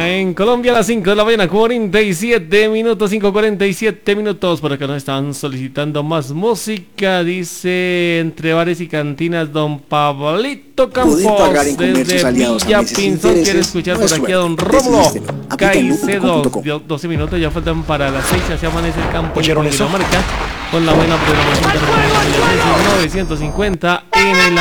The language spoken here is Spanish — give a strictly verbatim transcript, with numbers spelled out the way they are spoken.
en Colombia, a las cinco de la mañana, cuarenta y siete minutos, cinco cuarenta y siete minutos. Por acá nos están solicitando más música. Dice, entre bares y cantinas, don Pablito Campos, desde Villa Pinzón, quiere escuchar por aquí a don Rómulo Caicedo. doce minutos ya faltan para las seis, ya se amanece el campo de Dinamarca con la buena programación de novecientos cincuenta en el